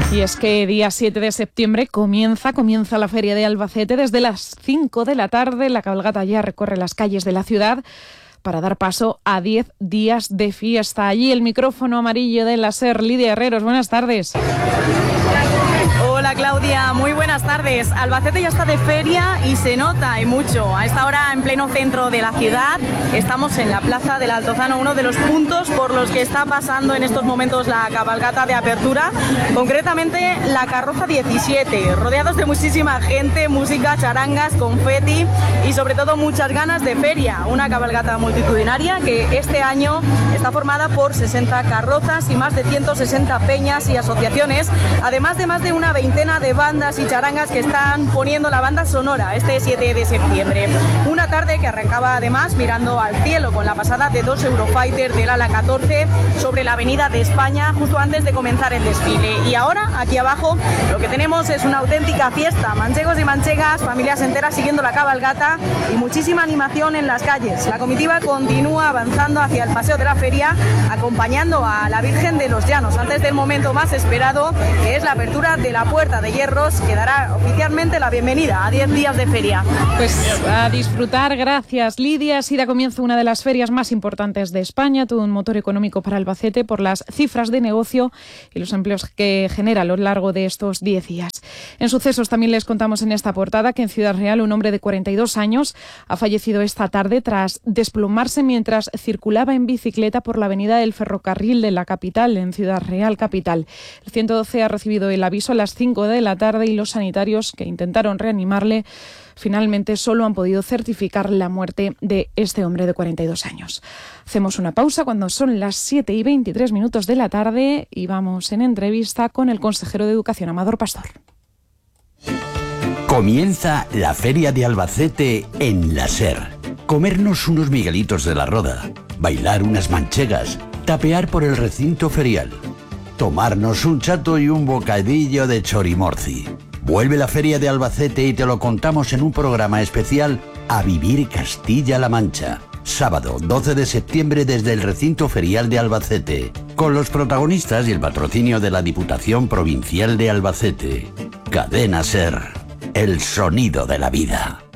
Y es que día 7 de septiembre comienza la Feria de Albacete. Desde las 5 de la tarde la cabalgata ya recorre las calles de la ciudad para dar paso a 10 días de fiesta. Allí el micrófono amarillo de la SER, Lidia Herreros. Buenas tardes. Hola Claudia, muy buenas tardes. Albacete ya está de feria y se nota y mucho. A esta hora en pleno centro de la ciudad estamos en la Plaza del Altozano, uno de los puntos por los que está pasando en estos momentos la cabalgata de apertura, concretamente la carroza 17, rodeados de muchísima gente, música, charangas, confeti y sobre todo muchas ganas de feria. Una cabalgata multitudinaria que este año está formada por 60 carrozas y más de 160 peñas y asociaciones, además de más de una veintena de bandas y charangas que están poniendo la banda sonora este 7 de septiembre. Una tarde que arrancaba además mirando al cielo con la pasada de 2 Eurofighter del ala 14 sobre la avenida de España justo antes de comenzar el desfile. Y ahora aquí abajo lo que tenemos es una auténtica fiesta, manchegos y manchegas, familias enteras siguiendo la cabalgata y muchísima animación en las calles. La comitiva continúa avanzando hacia el paseo de la feria acompañando a la Virgen de los Llanos antes del momento más esperado, que es la apertura de la Puerta de Hierros, que dará oficialmente la bienvenida a 10 días de feria. Pues a disfrutar, gracias Lidia. Así da comienzo una de las ferias más importantes de España, todo un motor económico para Albacete por las cifras de negocio y los empleos que genera a lo largo de estos 10 días. En sucesos también les contamos en esta portada que en Ciudad Real un hombre de 42 años ha fallecido esta tarde tras desplomarse mientras circulaba en bicicleta por la avenida del Ferrocarril de la capital, en Ciudad Real capital. El 112 ha recibido el aviso a las 5 de la tarde y los sanitarios que intentaron reanimarle finalmente solo han podido certificar la muerte de este hombre de 42 años. Hacemos una pausa cuando son las 7:23 de la tarde y vamos en entrevista con el consejero de Educación, Amador Pastor. Comienza la Feria de Albacete en la SER. Comernos unos miguelitos de la Roda, bailar unas manchegas, tapear por el recinto ferial, tomarnos un chato y un bocadillo de chorimorci. Vuelve la Feria de Albacete y te lo contamos en un programa especial A Vivir Castilla-La Mancha. Sábado 12 de septiembre desde el recinto ferial de Albacete, con los protagonistas y el patrocinio de la Diputación Provincial de Albacete. Cadena SER, el sonido de la vida.